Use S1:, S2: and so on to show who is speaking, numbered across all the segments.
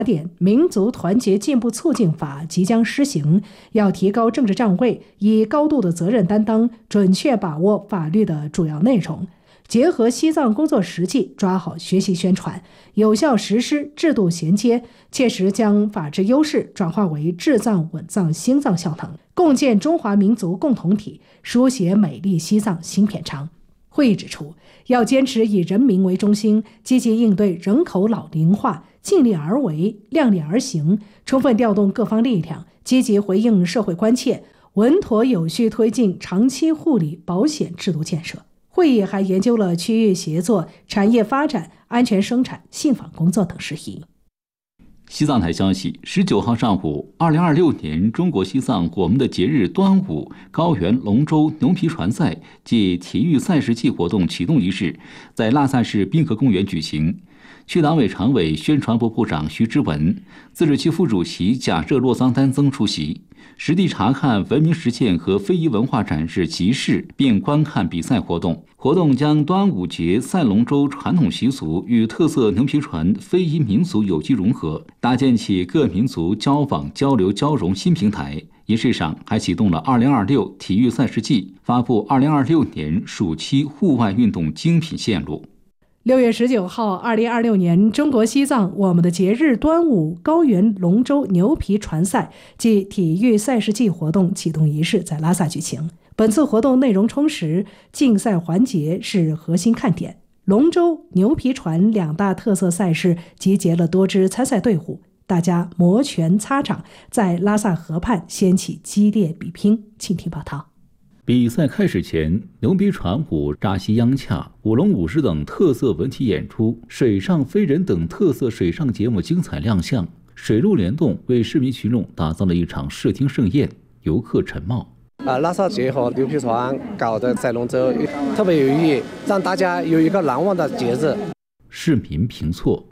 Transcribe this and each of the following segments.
S1: 点民族团结进步促进法即将施行，要提高政治站位，以高度的责任担当，准确把握法律的主要内容，结合西藏工作实际，抓好学习宣传，有效实施制度衔接，切实将法治优势转化为治藏稳藏兴藏效能，共建中华民族共同体，书写美丽西藏新篇章。会议指出，要坚持以人民为中心，积极应对人口老龄化，尽力而为，量力而行，充分调动各方力量，积极回应社会关切，稳妥有序推进长期护理保险制度建设。会议还研究了区域协作、产业发展、安全生产、信访工作等事宜。
S2: 西藏台消息，19号上午，2026年中国西藏我们的节日端午高原龙舟牛皮船赛暨体育赛事季活动启动仪式在拉萨市滨河公园举行。区党委常委、宣传部部长徐之文、自治区副主席贾热洛桑丹增出席，实地查看文明实践和非遗文化展示集市，并观看比赛活动。活动将端午节赛龙舟传统习俗与特色牛皮船非遗民俗有机融合，搭建起各民族交往、交流、交融新平台。仪式上还启动了2026体育赛事季，发布2026年暑期户外运动精品线路。
S1: 6月19号，2026年中国西藏我们的节日端午高原龙舟牛皮船赛暨体育赛事季活动启动仪式在拉萨举行。本次活动内容充实，竞赛环节是核心看点。龙舟、牛皮船两大特色赛事集结了多支参赛队伍，大家摩拳擦掌，在拉萨河畔掀起激烈比拼。请听报道。
S2: 比赛开始前，牛皮船舞、扎西央恰、舞龙舞狮等特色文体演出，水上飞人等特色水上节目精彩亮相，水陆联动为市民群众打造了一场视听盛宴，游客陈茂。
S3: 拉萨结合牛皮船搞的赛龙舟特别有意义，让大家有一个难忘的节日。
S2: 市民评错。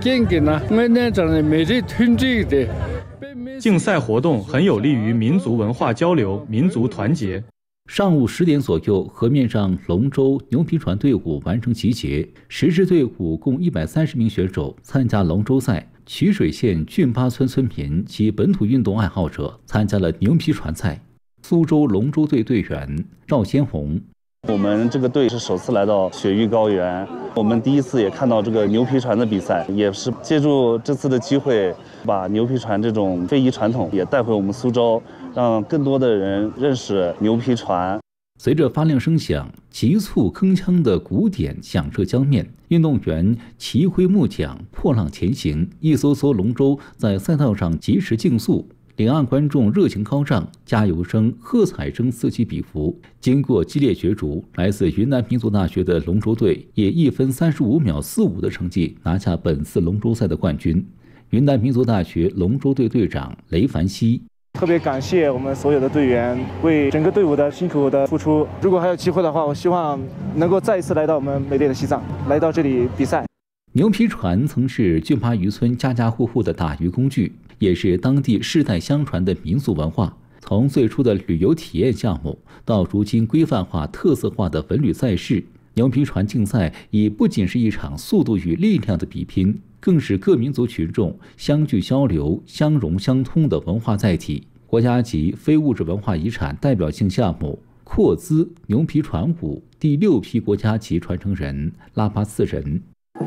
S4: 竞赛活动很有利于民族文化交流、民族团结。
S2: 上午10点左右，河面上龙舟、牛皮船队伍完成集结，10支队伍共130名选手参加龙舟赛。曲水县峻巴村村民及本土运动爱好者参加了牛皮船赛。苏州龙舟队队员赵先红：
S5: 我们这个队是首次来到雪域高原，我们第一次也看到这个牛皮船的比赛，也是借助这次的机会，把牛皮船这种非遗传统也带回我们苏州，让更多的人认识牛皮船。
S2: 随着发令声响，急促铿锵的鼓点响彻江面，运动员齐挥木桨，破浪前行，一艘艘龙舟在赛道上疾驰竞速。两岸观众热情高涨，加油声、喝彩声此起彼伏。经过激烈角逐，来自云南民族大学的龙舟队以1分35秒45的成绩拿下本次龙舟赛的冠军。云南民族大学龙舟队队长雷凡西：
S6: 特别感谢我们所有的队员为整个队伍的辛苦的付出。如果还有机会的话，我希望能够再一次来到我们美丽的西藏，来到这里比赛。
S2: 牛皮船曾是峻巴渔村家家户户的打鱼工具，也是当地世代相传的民俗文化。从最初的旅游体验项目，到如今规范化、特色化的文旅赛事，牛皮船竞赛已不仅是一场速度与力量的比拼，更是各民族群众相聚交流、相融相通的文化载体。国家级非物质文化遗产代表性项目阔兹牛皮船舞第6批国家级传承人拉巴次人：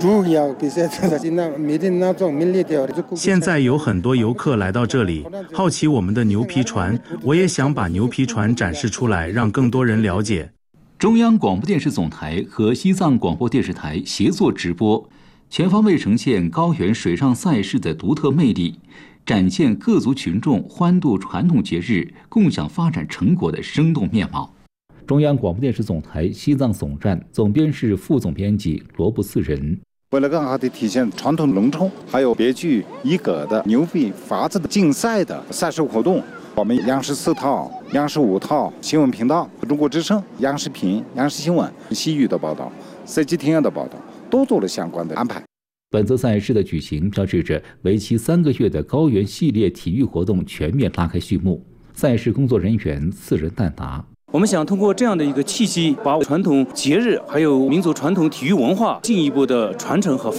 S4: 现在有很多游客来到这里，好奇我们的牛皮船，我也想把牛皮船展示出来，让更多人了解。
S2: 中央广播电视总台和西藏广播电视台协作直播，全方位呈现高原水上赛事的独特魅力，展现各族群众欢度传统节日、共享发展成果的生动面貌。中央广播电视总台西藏总站总编室副总编辑罗布次人：
S7: 为了更好地体现传统龙舟还有别具一格的牛皮筏子的竞赛的赛事活动，我们央视4套、央视5套新闻频道、中国之声、央视频、央视新闻、西语的报道、CGTN 的报道都做了相关的安排。
S2: 本次赛事的举行，标志着为期3个月的高原系列体育活动全面拉开序幕。赛事工作人员次人旦答：
S8: 我们想通过这样的一个契机，把传统节日还有民族传统体育文化进一步的传承和发扬。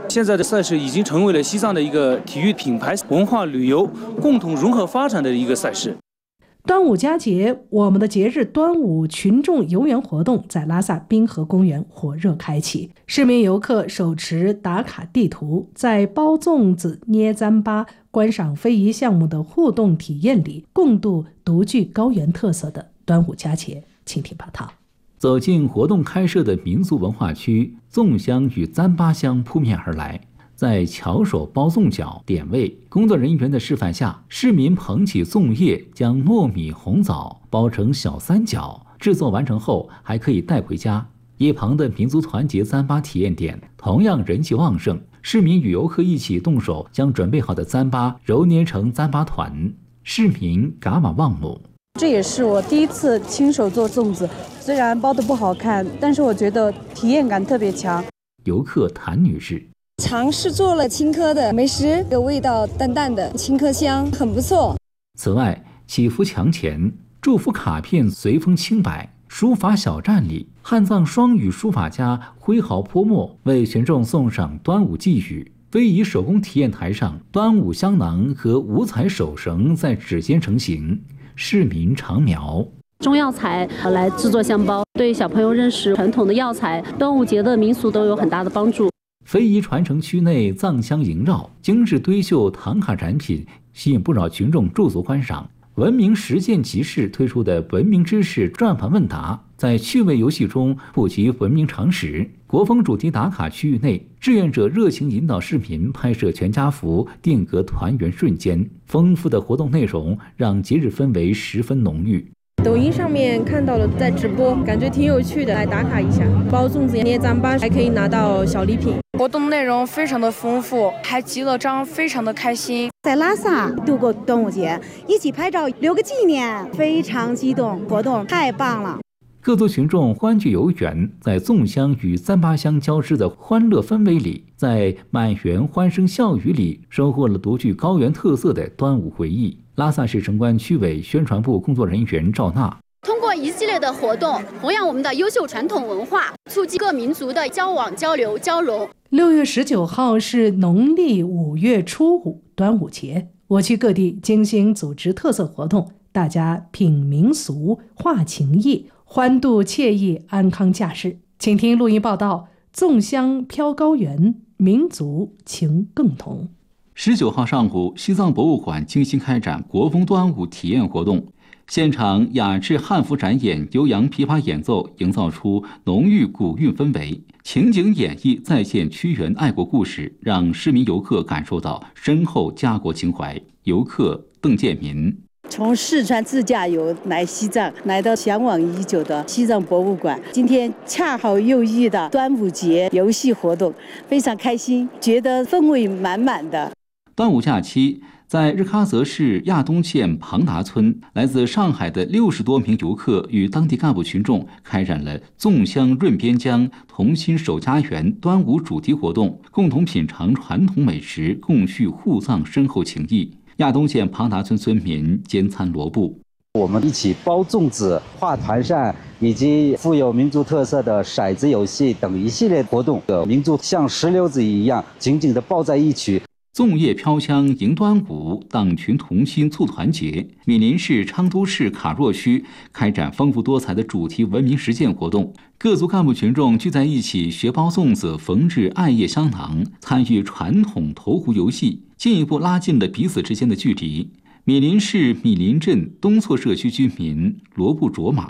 S8: 现在的赛事已经成为了西藏的一个体育品牌、文化旅游共同融合发展的一个赛事。
S1: 端午佳节，我们的节日端午群众游园活动在拉萨滨河公园火热开启。市民游客手持打卡地图，在包粽子、捏糌粑、观赏非遗项目的互动体验里，共度独具高原特色的端午佳节。请听报道。
S2: 走进活动开设的民俗文化区，粽香与糌粑香扑面而来。在巧手包粽角点位工作人员的示范下，市民捧起粽叶，将糯米红枣包成小三角，制作完成后还可以带回家。一旁的民族团结糌粑体验点同样人气旺盛，市民与游客一起动手将准备好的糌粑揉捏成糌粑团，市民嘎瓦旺姆。
S9: 这也是我第一次亲手做粽子，虽然包得不好看，但是我觉得体验感特别强。
S2: 游客谭女士
S10: 尝试做了青稞的美食，有味道淡淡的青稞香，很不错。
S2: 此外，祈福墙前祝福卡片随风轻摆，书法小站里汉藏双语书法家挥毫泼墨，为群众送上端午寄语。非遗手工体验台上，端午香囊和五彩手绳在指尖成型，市民常描
S11: 中药材来制作香包，对小朋友认识传统的药材、端午节的民俗都有很大的帮助。
S2: 非遗传承区内藏香萦绕，精致堆绣唐卡展品吸引不少群众驻足观赏。文明实践集市推出的文明知识转盘问答，在趣味游戏中普及文明常识。国风主题打卡区域内，志愿者热情引导市民拍摄全家福，定格团圆瞬间。丰富的活动内容让节日氛围十分浓郁。
S12: 抖音上面看到了在直播，感觉挺有趣的，来打卡一下。包粽子、捏糌粑，还可以拿到小礼品。
S13: 活动内容非常的丰富，还集了章，非常的开心。
S14: 在拉萨度过端午节，一起拍照留个纪念，非常激动，活动太棒了。
S2: 各族群众欢聚游园，在粽香与糌粑香交织的欢乐氛围里，在满园欢声笑语里，收获了独具高原特色的端午回忆。拉萨市城关区委宣传部工作人员赵娜
S15: 通过一系列的活动，弘扬我们的优秀传统文化，促进各民族的交往、交流、交融。
S1: 6月19号是农历5月初5，端午节。我区各地精心组织特色活动，大家品民俗、话情谊，欢度惬意，安康假日。请听录音报道：粽香飘高原，民族情更浓。
S2: 19号上午，西藏博物馆精心开展国风端午体验活动，现场雅致汉服展演、悠扬琵琶演奏，营造出浓郁古韵氛围。情景演绎再现屈原爱国故事，让市民游客感受到深厚家国情怀。游客邓建民
S16: 从四川自驾游来西藏，来到向往已久的西藏博物馆，今天恰好又遇到端午节游戏活动，非常开心，觉得氛围满满的。
S2: 端午假期，在日喀则市亚东县庞达村，来自上海的60多名游客与当地干部群众开展了粽香润边疆、同心守家园端午主题活动，共同品尝传统美食，共叙沪藏深厚情谊。亚东县庞达村村民煎餐萝卜，
S17: 我们一起包粽子、画团扇，以及富有民族特色的骰子游戏等一系列活动，民族像石榴子一样紧紧地抱在一起。
S2: 粽叶飘香迎端午，党群同心促团结。米林市昌都市卡若区开展丰富多彩的主题文明实践活动，各族干部群众聚在一起学包粽子、缝制艾叶香囊，参与传统投壶游戏，进一步拉近了彼此之间的距离。米林市米林镇东措社区居民罗布卓玛。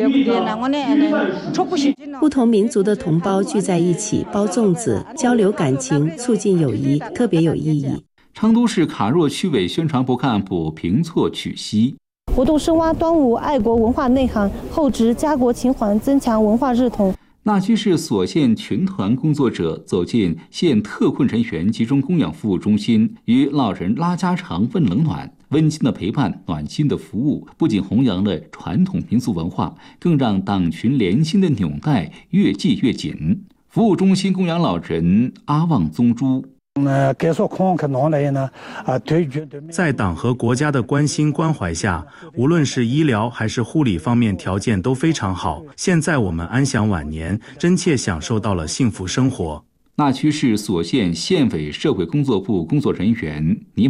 S18: 不同民族的同胞聚在一起包粽子，交流感情，促进友谊，特别有意义。
S2: 昌都市卡若区委宣传部干部平措曲溪，
S19: 活动深挖端午爱国文化内涵，厚植家国情怀，增强文化认同。
S2: 那居市所县群团工作者走进县特困人员集中供养服务中心，与老人拉家常、问冷暖，温馨的陪伴、暖心的服务，不仅弘扬了传统民俗文化，更让党群连心的纽带越系越紧。服务中心供养老人阿旺宗珠。
S4: 在党和国家的关心关怀下，无论是医疗还是护理方面条件都非常好。现在我们安享晚年，真切享受到了幸福生活。
S2: 那曲市所县县委社会工作部工作人员倪